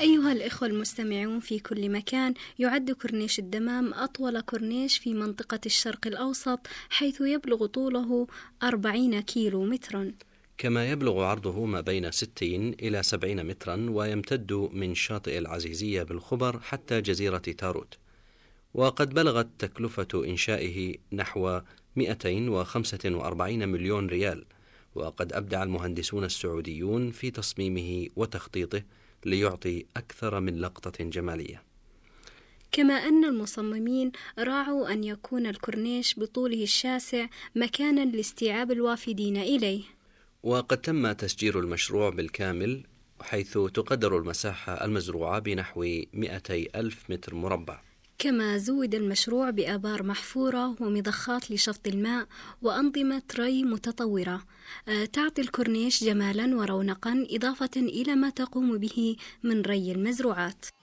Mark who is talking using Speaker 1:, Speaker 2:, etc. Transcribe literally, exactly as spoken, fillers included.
Speaker 1: أيها الإخوة المستمعون في كل مكان، يعد كورنيش الدمام أطول كورنيش في منطقة الشرق الأوسط، حيث يبلغ طوله أربعين كيلو مترا،
Speaker 2: كما يبلغ عرضه ما بين ستين إلى سبعين مترا، ويمتد من شاطئ العزيزية بالخبر حتى جزيرة تاروت. وقد بلغت تكلفة إنشائه نحو مئتين وخمسة وأربعين مليون ريال، وقد أبدع المهندسون السعوديون في تصميمه وتخطيطه ليعطي أكثر من لقطة جمالية.
Speaker 1: كما أن المصممين راعوا أن يكون الكورنيش بطوله الشاسع مكانا لاستيعاب الوافدين إليه.
Speaker 2: وقد تم تسجير المشروع بالكامل، حيث تقدر المساحة المزروعة بنحو مئتي ألف متر مربع.
Speaker 1: كما زود المشروع بآبار محفورة ومضخات لشفط الماء وأنظمة ري متطورة تعطي الكورنيش جمالا ورونقا، إضافة إلى ما تقوم به من ري المزروعات.